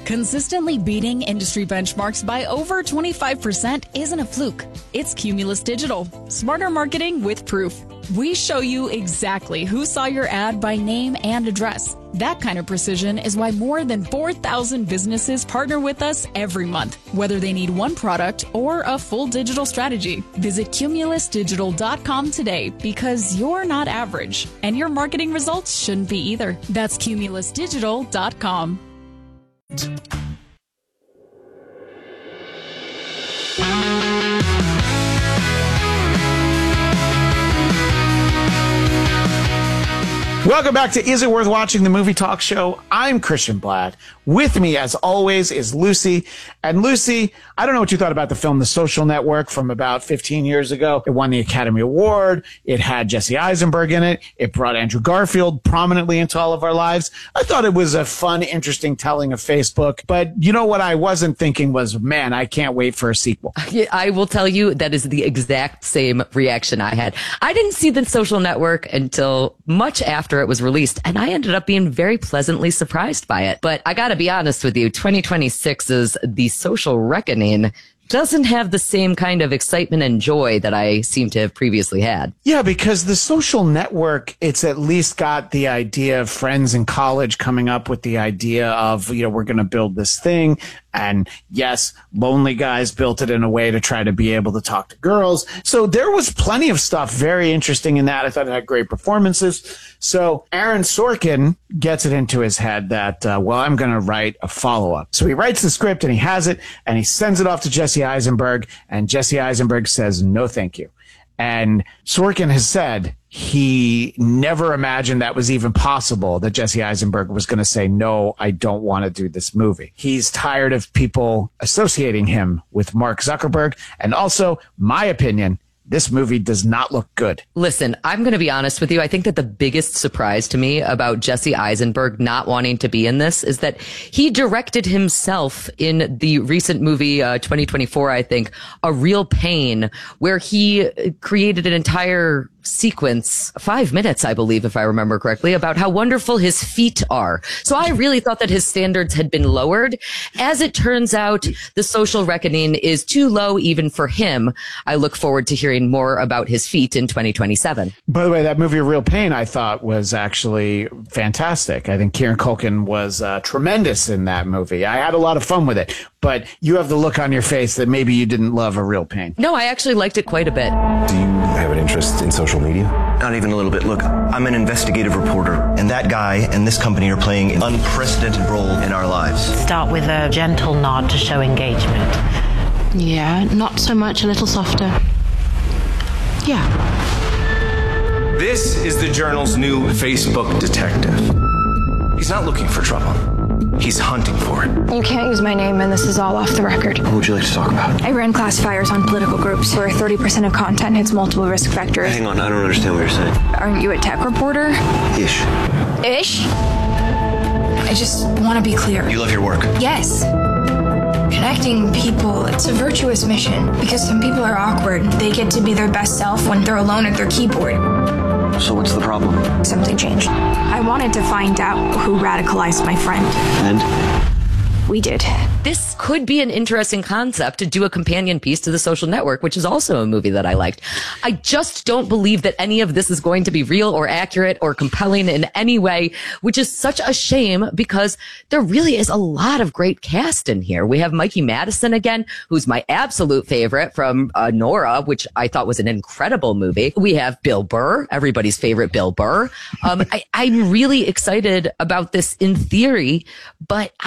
Consistently beating industry benchmarks by over 25% isn't a fluke. It's Cumulus Digital. Smarter marketing with proof. We show you exactly who saw your ad by name and address. That kind of precision is why more than 4,000 businesses partner with us every month, whether they need one product or a full digital strategy. Visit cumulusdigital.com today because you're not average, and your marketing results shouldn't be either. That's cumulusdigital.com. Welcome back to Is It Worth Watching, the movie talk show. I'm Christian Blatt. With me, as always, is Lucy. And Lucy, I don't know what you thought about the film The Social Network from about 15 years ago. It won the Academy Award. It had Jesse Eisenberg in it. It brought Andrew Garfield prominently into all of our lives. I thought it was a fun, interesting telling of Facebook. But you know what I wasn't thinking was, man, I can't wait for a sequel. I will tell you that is the exact same reaction I had. I didn't see The Social Network until much after it was released, and I ended up being very pleasantly surprised by it. But I gotta be honest with you, 2026's The Social Reckoning doesn't have the same kind of excitement and joy that I seem to have previously had. Yeah, because The Social Network, it's at least got the idea of friends in college coming up with the idea of, you know, we're going to build this thing. And yes, Lonely Guys built it in a way to try to be able to talk to girls. So there was plenty of stuff very interesting in that. I thought it had great performances. So Aaron Sorkin gets it into his head that, well, I'm going to write a follow-up. So he writes the script and he has it and he sends it off to Jesse Eisenberg, and Jesse Eisenberg says, no, thank you. And Sorkin has said he never imagined that was even possible, that Jesse Eisenberg was going to say, no, I don't want to do this movie. He's tired of people associating him with Mark Zuckerberg. And also, my opinion, this movie does not look good. Listen, I'm going to be honest with you. I think that the biggest surprise to me about Jesse Eisenberg not wanting to be in this is that he directed himself in the recent movie, 2024, I think, A Real Pain, where he created an entire sequence, 5 minutes, I believe, if I remember correctly, about how wonderful his feet are. So I really thought that his standards had been lowered. As it turns out, The Social Reckoning is too low even for him. I look forward to hearing more about his feet in 2027. By the way, that movie, Real Pain, I thought was actually fantastic. I think Kieran Culkin was tremendous in that movie. I had a lot of fun with it. But you have the look on your face that maybe you didn't love A Real Pain. No, I actually liked it quite a bit. Do you have an interest in social media? Not even a little bit. Look, I'm an investigative reporter, and that guy and this company are playing an unprecedented role in our lives. Start with a gentle nod to show engagement. Yeah, not so much, a little softer. Yeah. This is the Journal's new Facebook detective. He's not looking for trouble. He's hunting for it. You can't use my name, and this is all off the record. What would you like to talk about? I ran classifiers on political groups where 30% of content hits multiple risk factors. Hang on, I don't understand what you're saying. Aren't you a tech reporter? Ish. Ish? I just want to be clear. You love your work? Yes. Connecting people, it's a virtuous mission because some people are awkward. They get to be their best self when they're alone at their keyboard. So what's the problem? Something changed. I wanted to find out who radicalized my friend. And? We did. This could be an interesting concept to do a companion piece to The Social Network, which is also a movie that I liked. I just don't believe that any of this is going to be real or accurate or compelling in any way, which is such a shame because there really is a lot of great cast in here. We have Mikey Madison again, who's my absolute favorite from Nora, which I thought was an incredible movie. We have Bill Burr, everybody's favorite Bill Burr. I'm really excited about this in theory, but